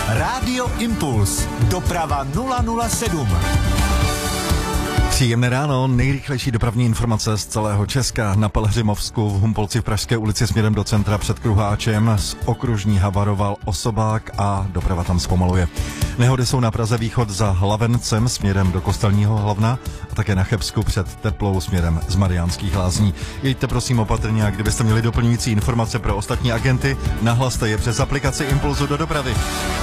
Rádio Impuls. Doprava 007. Příjemné ráno, nejrychlejší dopravní informace z celého Česka. Na Pelhřimovsku v Humpolci v Pražské ulici směrem do centra před Kruháčem z okružní havaroval osobák a doprava tam zpomaluje. Nehody jsou na Praze východ za Hlavencem směrem do Kostelního Hlavna a také na Chebsku před Teplou směrem z Mariánských Lázní. Jeďte prosím opatrně a kdybyste měli doplňující informace pro ostatní agenty, nahlaste je přes aplikaci Impulzu do dopravy.